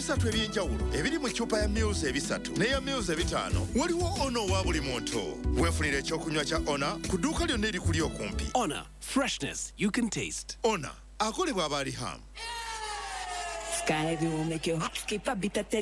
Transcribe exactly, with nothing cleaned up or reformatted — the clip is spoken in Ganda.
ebisatu eby'enjawulo ebiri mu ccupa ya Muse ebisatu n'eya Muse ebitaano waliwo Ono wa buli muntu. Weefunira ekyokunywa kya Ona ku dduuka lyonna erikuli okumpi. Ona, freshness you can taste. Ona akolebwa aba Riham. Sky will make your heart skip a bit.